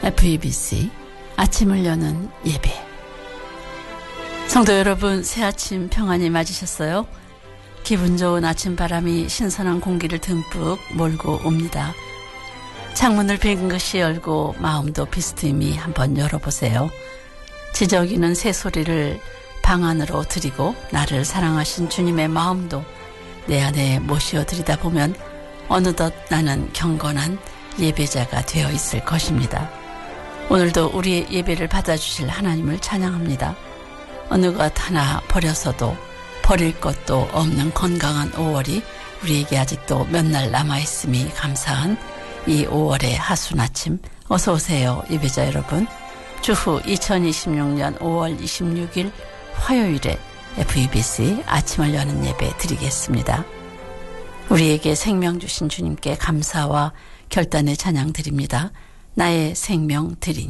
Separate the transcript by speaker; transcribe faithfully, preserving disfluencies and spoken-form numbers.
Speaker 1: 에프이비씨 아침을 여는 예배. 성도 여러분, 새 아침 평안히 맞으셨어요? 기분 좋은 아침 바람이 신선한 공기를 듬뿍 몰고 옵니다. 창문을 빙긋이 열고 마음도 비스듬히 한번 열어보세요. 지저귀는 새소리를 방 안으로 들이고 나를 사랑하신 주님의 마음도 내 안에 모시어드리다 보면 어느덧 나는 경건한 예배자가 되어 있을 것입니다. 오늘도 우리의 예배를 받아주실 하나님을 찬양합니다. 어느 것 하나 버려서도 버릴 것도 없는 건강한 오월이 우리에게 아직도 몇 날 남아있음이 감사한 이 오월의 하순 아침, 어서 오세요 예배자 여러분. 주후 이천이십육년 오월 이십육일 화요일에 에프이비씨 아침을 여는 예배 드리겠습니다. 우리에게 생명 주신 주님께 감사와 결단의 찬양 드립니다. 나의 생명 드리니